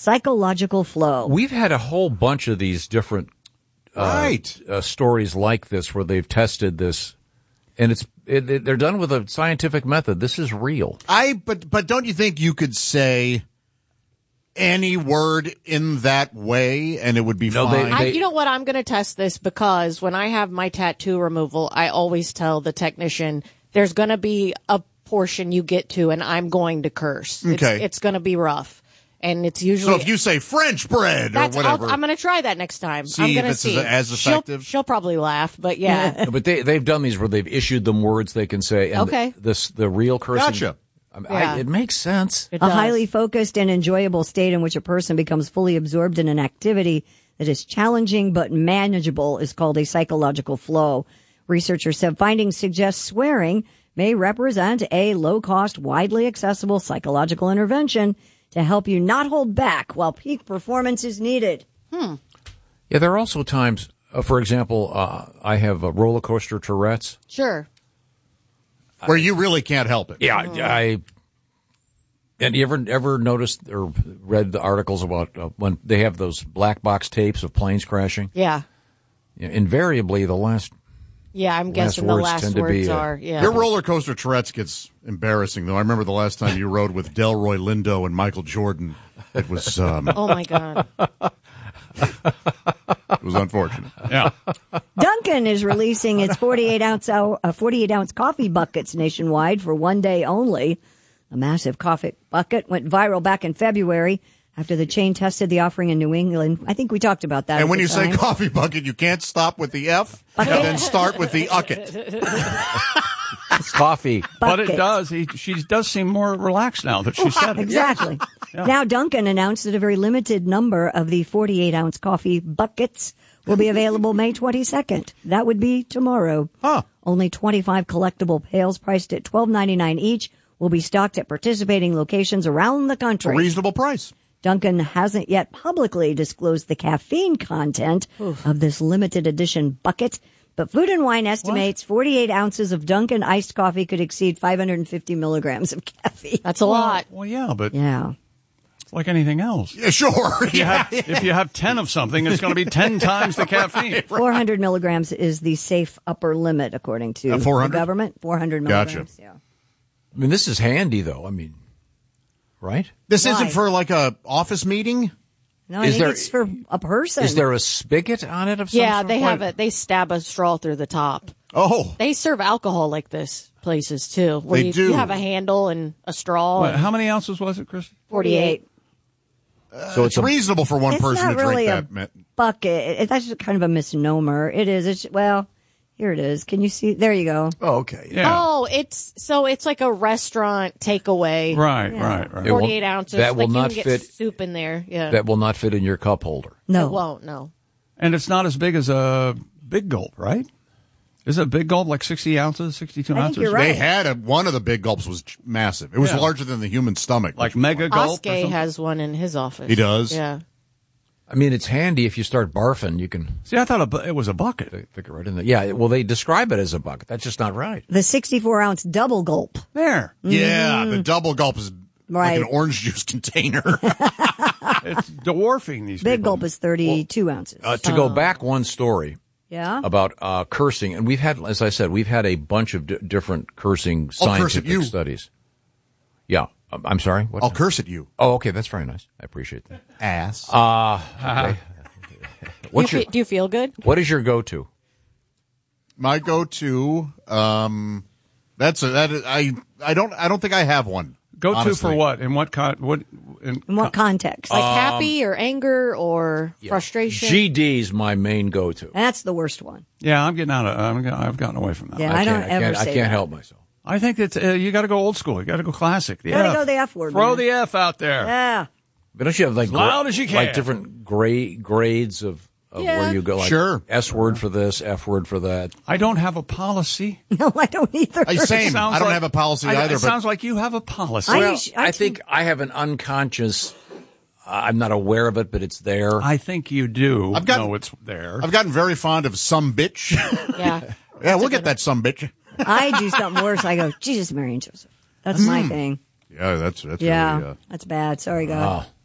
psychological flow. We've had a whole bunch of these different stories like this where they've tested this, and they're done with a scientific method. This is real. But don't you think you could say any word in that way and it would be fine? You know what? I'm going to test this because when I have my tattoo removal, I always tell the technician there's going to be a portion you get to and I'm going to curse. Okay. It's going to be rough. And it's usually. So if you say French bread or whatever. I'm going to try that next time. See I'm going if to see. It's as effective. She'll probably laugh, but yeah. But they've done these where they've issued them words they can say. And okay. The real cursing. Gotcha. It makes sense. A highly focused and enjoyable state in which a person becomes fully absorbed in an activity that is challenging but manageable is called a psychological flow. Researchers said findings suggest swearing may represent a low-cost, widely accessible psychological intervention to help you not hold back while peak performance is needed. Yeah, there are also times, for example, I have a roller coaster Tourette's. Sure. Where you really can't help it. Yeah, and you ever noticed or read the articles about when they have those black box tapes of planes crashing? Yeah. Invariably, the last. Yeah, I'm guessing the last words are. Yeah. Your roller coaster Tourette's gets embarrassing, though. I remember the last time you rode with Delroy Lindo and Michael Jordan. It was. Oh my God. It was unfortunate. Yeah. Dunkin' is releasing its 48-ounce coffee buckets nationwide for one day only. A massive coffee bucket went viral back in February after the chain tested the offering in New England. I think we talked about that. And when you say coffee bucket, you can't stop with the F and then start with the ucket. It's coffee. But it does. She does seem more relaxed now that she said it. Exactly. Yeah. Now, Dunkin' announced that a very limited number of the 48-ounce coffee buckets will be available May 22nd. That would be tomorrow. Huh. Only 25 collectible pails priced at $12.99 each will be stocked at participating locations around the country. A reasonable price. Dunkin' hasn't yet publicly disclosed the caffeine content of this limited edition bucket, but Food and Wine estimates 48 ounces of Dunkin' iced coffee could exceed 550 milligrams of caffeine. That's a lot. Well, yeah, but Yeah. it's like anything else. Yeah, sure. If you have 10 of something, it's going to be 10 times the caffeine. 400 milligrams is the safe upper limit, according to the government. 400 milligrams. Gotcha. Yeah. I mean, this is handy, though. I mean, right? This isn't for like a office meeting? No, I think it's for a person. Is there a spigot on it of some Yeah, sort? they have it. They stab a straw through the top. Oh. They serve alcohol like this places, too. Where They do. You have a handle and a straw. Wait, how many ounces was it, Chris? 48. So it's reasonable for one It's person not to really drink a that. bucket. That's just kind of a misnomer. It is. Well, here it is. Can you see? There you go. Oh, okay. Yeah. Oh, it's like a restaurant takeaway. Right. 48 ounces. That will like not you can get fit. soup in there. Yeah. That will not fit in your cup holder. No. It won't, no. And it's not as big as a Big Gulp, right? Is it a Big Gulp like 60 ounces, 62 ounces? you're right. They had one of the big gulps was massive. It was larger than the human stomach. Like Mega Gulp? Oskay has one in his office. He does? Yeah. I mean, it's handy if you start barfing, you can See, I thought it was a bucket. stick it right in there. Yeah, well, they describe it as a bucket. That's just not right. The 64-ounce double gulp. There. Yeah, the double gulp is Right. like an orange juice container. It's dwarfing these Big people. gulp is 32 ounces. To go back one story Yeah. about cursing, and we've had, as I said, we've had a bunch of different cursing I'll curse at scientific you. studies. Yeah. I'm sorry? What? I'll curse at you. Oh, okay. That's very nice. I appreciate that. Ass. Okay. Do you feel good? What is your go-to? My go-to, I don't think I have one. Go to honestly. for what? In what In what context? Like happy or anger or frustration? GD's my main go-to. That's the worst one. Yeah, I've gotten away from that. Yeah, I don't ever I say can't that. help myself. I think that you got to go old school. You got to go classic. The Gotta F. go the F word. Throw man. the F out there. Yeah. But don't you have like As loud as you can. like different grades of where you go? Like Sure. S word for this, F word for that. I don't have a policy. No, I don't either. Same. Sounds I don't like- have a policy either. It sounds like you have a policy. I think I have an unconscious. I'm not aware of it, but it's there. I think you do I've got- know it's there. I've gotten very fond of some bitch. Yeah. Yeah, we'll get that some bitch. I do something worse. I go, Jesus, Mary and Joseph. That's my thing. Yeah, that's Yeah. really, That's bad. Sorry, God. Oh.